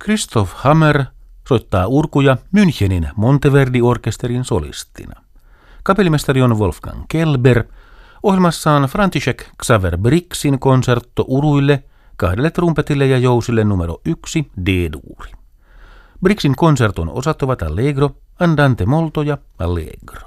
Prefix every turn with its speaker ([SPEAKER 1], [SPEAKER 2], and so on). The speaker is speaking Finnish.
[SPEAKER 1] Christoph Hammer soittaa urkuja Münchenin Monteverdi-orkesterin solistina. Kapellimestari on Wolfgang Kelber. Ohjelmassa on František Xaver Brixin konsertto uruille, 2 trumpetille ja jousille numero 1 D-duuri. Brixin konserton osat ovat Allegro, Andante molto ja Allegro.